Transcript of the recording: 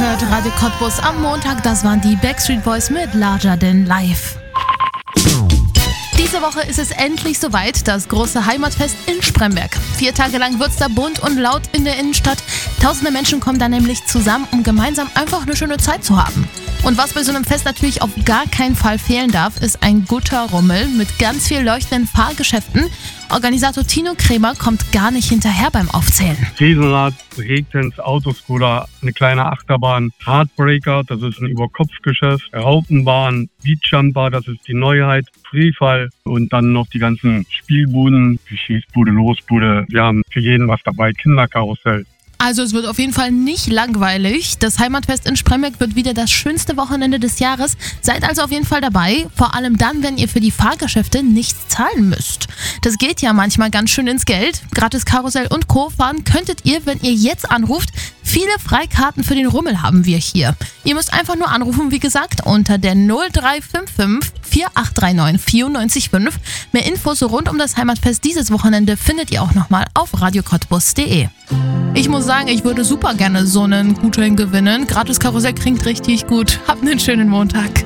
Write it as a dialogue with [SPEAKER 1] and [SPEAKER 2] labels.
[SPEAKER 1] gehört, Radio Cottbus am Montag, das waren die Backstreet Boys mit Larger Than Life. Diese Woche ist es endlich soweit, das große Heimatfest in Spremberg. 4 Tage lang wird's da bunt und laut in der Innenstadt. Tausende Menschen kommen da nämlich zusammen, um gemeinsam einfach eine schöne Zeit zu haben. Und was bei so einem Fest natürlich auf gar keinen Fall fehlen darf, ist ein guter Rummel mit ganz viel leuchtenden Fahrgeschäften. Organisator Tino Krämer kommt gar nicht hinterher beim Aufzählen.
[SPEAKER 2] Riesenrad, Breakdance, Autoscooter, eine kleine Achterbahn, Heartbreaker, das ist ein Überkopfgeschäft, Raupenbahn, Beachjumper, das ist die Neuheit, Freefall und dann noch die ganzen Spielbuden, wie Schießbude, Losbude. Wir haben für jeden was dabei, Kinderkarussell.
[SPEAKER 1] Also es wird auf jeden Fall nicht langweilig. Das Heimatfest in Spremberg wird wieder das schönste Wochenende des Jahres. Seid also auf jeden Fall dabei, vor allem dann, wenn ihr für die Fahrgeschäfte nichts zahlen müsst. Das geht ja manchmal ganz schön ins Geld. Gratis Karussell und Co. fahren könntet ihr, wenn ihr jetzt anruft. Viele Freikarten für den Rummel haben wir hier. Ihr müsst einfach nur anrufen, wie gesagt, unter der 0355 4839 94,5. Mehr Infos rund um das Heimatfest dieses Wochenende findet ihr auch nochmal auf radiocottbus.de. Ich muss sagen, ich würde super gerne so einen Gutschein gewinnen. Gratis Karussell klingt richtig gut. Habt einen schönen Montag.